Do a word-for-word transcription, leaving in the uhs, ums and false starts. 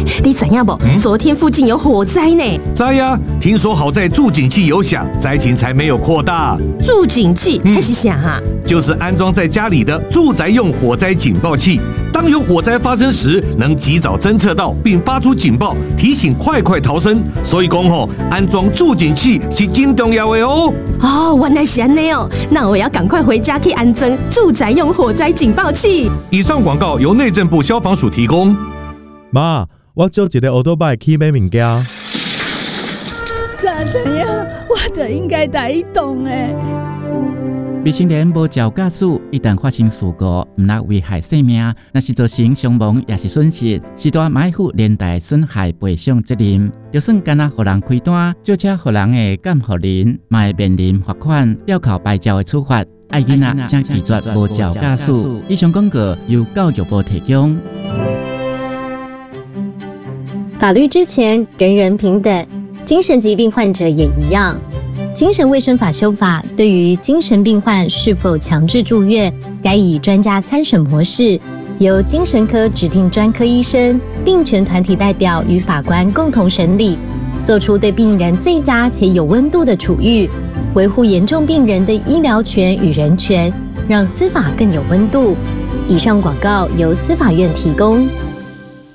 你知影不？嗯、昨天附近有火灾呢。 知呀，听说好在助警器有响，灾情才没有扩大。 助警器还是啥啊？ 就是安装在家里的住宅用火灾警报器。当有火灾发生时，能及早侦测到并发出警报，提醒快快逃生。所以讲吼，安装助警器是真重要的哦。 哦，原来是安尼哦，那我要赶快回家去安装住宅用火灾警报器。 以上广告由内政部消防署提供。 妈，我借一个奥多拜去买物件。 咋怎样？我就应该带伊动诶。 未成年无照驾驶，一旦发生事故，唔但危害生命，若是造成伤亡也是损失，是大买负连带损害赔偿责任。就算干那互人开单，借车互人的监护人，嘛会面临罚款、吊扣牌照的处罚。爱囡仔请拒绝无照驾驶。以上广告由教育部提供。 法律之前，人人平等，精神疾病患者也一样。精神卫生法修法对于精神病患是否强制住院，该以专家参审模式，由精神科指定专科医生、病权团体代表与法官共同审理，做出对病人最佳且有温度的处遇，维护严重病人的医疗权与人权，让司法更有温度。以上广告由司法院提供。